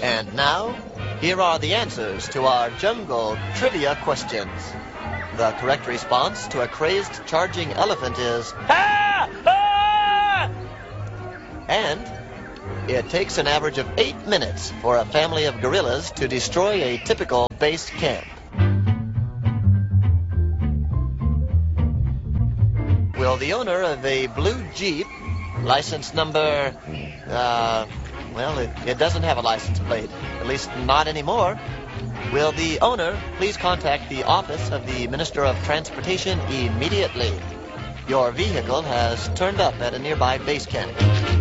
And now, here are the answers to our jungle trivia questions. The correct response to a crazed charging elephant is "Ah! Ah!" And it takes an average of 8 minutes for a family of gorillas to destroy a typical base camp. Will the owner of a blue Jeep, license number, it doesn't have a license plate, at least not anymore. Will the owner please contact the office of the Minister of Transportation immediately? Your vehicle has turned up at a nearby base camp.